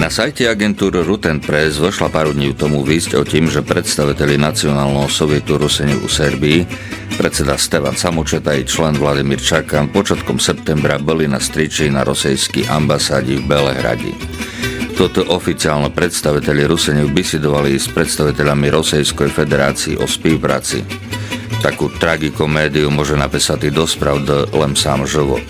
Na sajte agentúry Ruten Press vošla pár dní tomu výsť o tým, že predstaviteľi Nacionálneho sovietu Ruseňov u Serbii, predseda Stevan Samočeta i člen Vladimír Čakan počiatkom septembra boli na striči na rosejskej ambasádi v Belehrade. Toto oficiálne predstaviteľi Ruseňov bisedovali s predstaviteľami Rosejskej federácii o spolupráci. Takú tragikomédiu môže napísať i do spravd len sám život.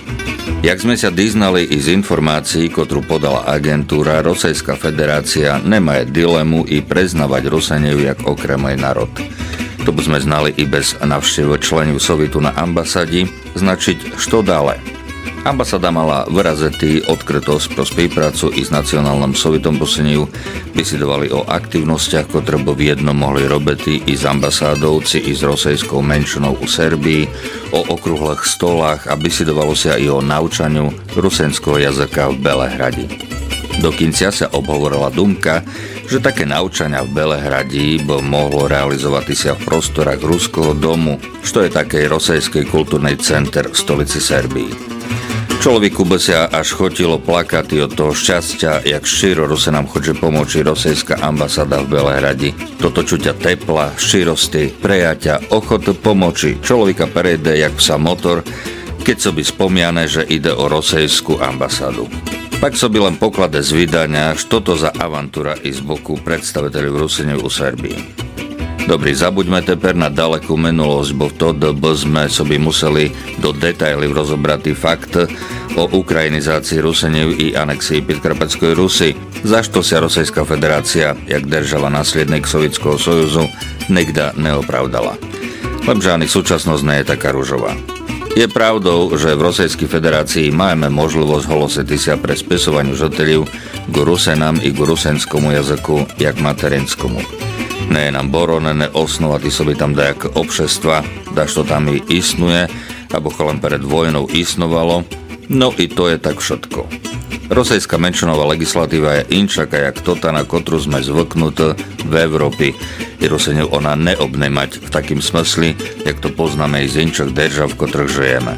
Jak sme sa diznali i z informácií, ktorú podala agentúra, Rosejská federácia nemá dilemu i preznávať Ruseňov jak okremý národ. To by sme znali i bez navštevy členov Sovietu na ambasádi, značiť što dále. Ambasáda mala vyraziť odkrytosť pro spoluprácu i s Nacionálnym sovietom Ruseňov, bisedovali o aktivnostiach, ktoré by jedno mohli robiť i s ambasádovci i s rosejskou menšinou u Serbii, o okrúhlych stolách a bisedovalo sa i o naučaniu rusenského jazyka v Belehrade. Dokonca sa obhovorila dumka, že také naučania v Belehrade by mohlo realizovať sa v prostorách Ruského domu, čo je taký rosejský kultúrny center v stolici Serbii. Človeku by sa až chotilo plakať od toho šťastia, jak šíro Rusenám chodže pomôči rosejská ambasáda v Belehrade. Toto čuťa tepla, šírosti, prejaťa, ochotu pomoči. Človeka prejde jak psa motor, keď soby spomiane, že ide o rosejskú ambasádu. Pak soby len poklade z vydania, što to za avantúra i z boku predstaviteľov Ruseňov u Serbii. Dobrý, zabuďme teper na dalekú minulosť, bo vtedy by sme soby museli do detailov rozobrať fakt o ukrajinizácii Ruseňov i anexii Podkarpatskej Rusy, zašto sa Rosejská federácia, jak država následník Sovietskeho sojuzu, nikda neopravdala. Lepže ani súčasnosť nie je taká ružová. Je pravdou, že v Rosejskej federácii máme možnosť holosiť sa pre spisovaniu žiteľov k Rusenám i k rusenskomu jazyku jak materinskomu. Nie je nám boronené osnovať soby tam dajaké obšestva, dašto tam i istnuje, abo len pred vojnou istnovalo, no i to je tak všetko. Rosejská menšinová legislatíva je inčaká jak tota, na ktorú sme zvyknutí v Európe. I Ruseňov ona neobne mať v takým smysli, jak to poznáme i z inčak držav, v ktorých žijeme.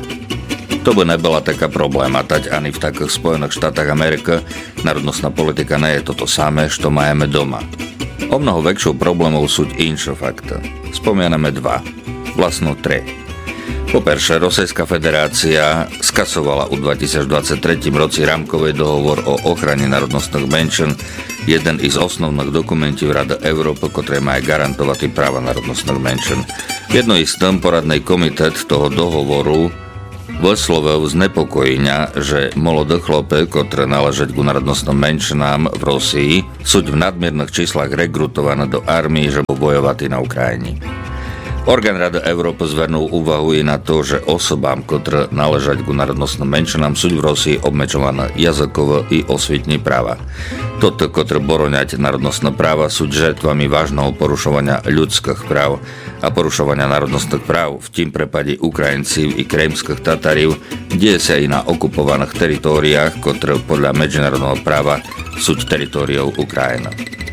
To by nebola taká probléma, tať ani v takých Spojených štátach Ameriky. Národnostná politika nie je toto samé, čo máme doma. O mnoho väčšou problémov sú inšie fakty. Spomiename dva, vlastno tri. Poperše, Rosejská federácia skasovala u 2023 roci rámkový dohovor o ochrane národnostných menšín, jeden z osnovných dokumentov Rady Európy, ktoré má garantovať práva národnostných menšín. Jedno z tým poradný komitet toho dohovoru vyslovil znepokojenia, že mladé chlopy, ktoré náležať ku národnostným menšinám v Rosii, sú v nadmiernych číslach rekrutované do armii, že bojovať na Ukrajine. Orgán Rady Európy zvernul úvahu i na to, že osobám, ktoré náležať ku národnostným menšinám, sú v Rosii obmečované jazykové i osvietní práva. Toto, ktoré boroňať národnostné práva, sú žrtvami vážneho porušovania ľudských práv a porušovania národnostných práv, v tým prepade Ukrajincov i krymských Tatarov, deje sa i na okupovaných teritóriách, ktoré podľa medzinárodného práva sú teritóriou Ukrajiny.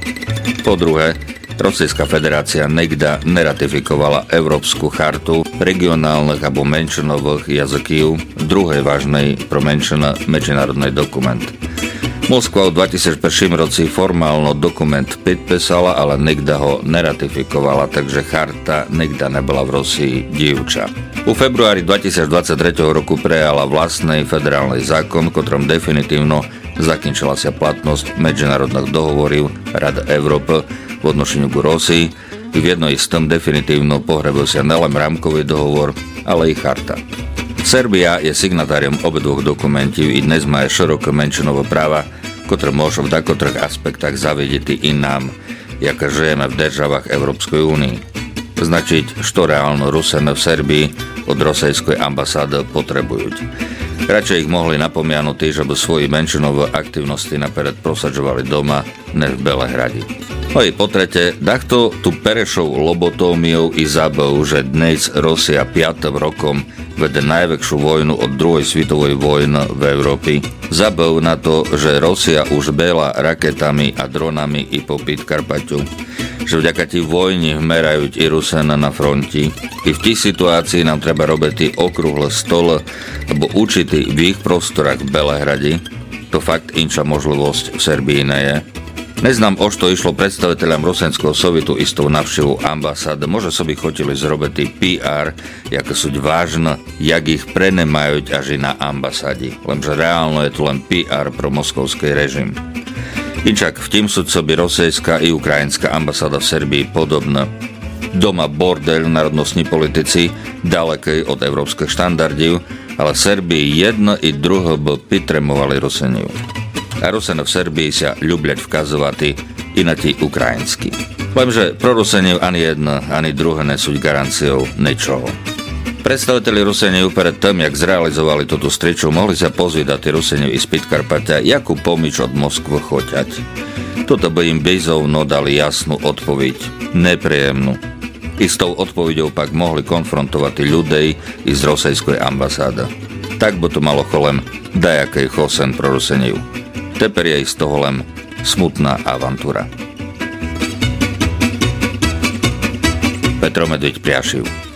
Po druhé, Rosejská federácia nikda neratifikovala Európsku chartu regionálnych alebo menšinových jazykov, druhej vážnej pro menšina medzinárodný dokument. Moskva v 2001 roci formálno dokument podpísala, ale nikda ho neratifikovala, takže charta nikda nebola v Rosii dievča. U februári 2023 roku prejala vlastný federálny zákon, ktorom definitívno zakončila sa platnosť medzinárodných dohovorov Rady Európy v odnošeniu ku Rosii. V jednej z tom definitívno pohrebil sa nelen rámkový dohovor, ale i charta. Serbia je signatáriom obidvoch dokumentov i dnes má široké menšinové práva, ktoré môžu v takotrych aspektách zavedieť i nám, jak žijeme v državách Európskej únii. Značiť, što reálno Rusene v Serbii od rosejskej ambasády potrebujú. Radšej ich mohli napomianuť, že by svoji menšinové aktivnosti napered prosadzovali doma, ne v Belehrade. No i po tretie, dachto tu perešou lobotómiou i zabou, že dnes Rusia 5. rokom vede najväčšiu vojnu od druhej svetovej vojny v Európe. Zabou na to, že Rusia už bela raketami a dronami i po Podkarpaťu. Že vďaka tí vojni hmerajú i Rusena na fronti. I v tí situácii nám treba robiť okrúhle stole, lebo určitý v ich prostorách v Belehrade, to fakt inča možlivosť v Serbii ne je. Neznám, o što išlo predstaviteľom Rusenského sovjetu istou navštevu ambasád. Može so by chotili zrobiti PR, jaké sú vážne, jak ich prenemajú až i na ambasádi. Lenže reálno je to len PR pro moskovský režim. Inčak v tým sú by rosejská i ukrajinská ambasáda v Serbii podobná. Doma bordel národnostní politici, dalekej od európskych štandardів, ale Serbii jedno i druho by pitremovali Ruseniu. A Rusene v Serbii sa ľubľať vkazovati i na tí ukrajinskí. Lenže pro Ruseniev ani jedno, ani druhé nesú garanciou ničoho. Predstaviteľi Ruseniev pred tým, jak zrealizovali túto striču, mohli sa pozvídať Ruseniev i z Podkarpatia, jakú pomič od Moskvy choťať. Toto by im bezovno dali jasnú odpoveď, nepríjemnú. I s tou odpoveďou pak mohli konfrontovať ľudí i z rosejskej ambasády. Tak by to malo cholem dajakej chosen pro Ruseniev. Teper je z toho len smutná avantúra. Petro Medveď Priašiv.